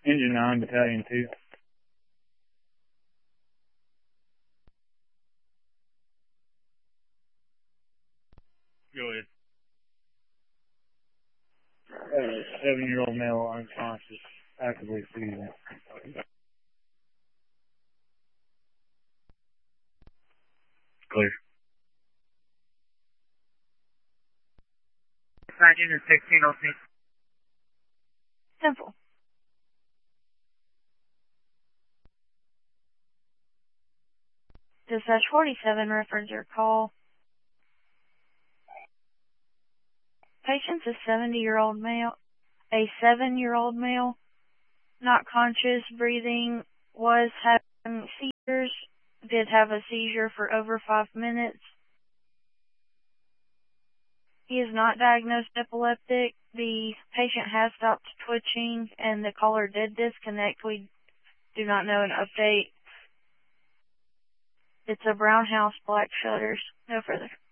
Engine 9, Battalion 2. Go ahead. 7-year-old male unconscious, actively seizing. Clear. 916 OC. Simple. Dispatch 47 reference your call. Patient's a 70-year-old male, a 7-year-old male, not conscious, breathing, was having seizures, did have a seizure for over 5 minutes. He is not diagnosed epileptic. The patient has stopped twitching and the caller did disconnect. We do not know an update. It's a brown house, black shutters. No further.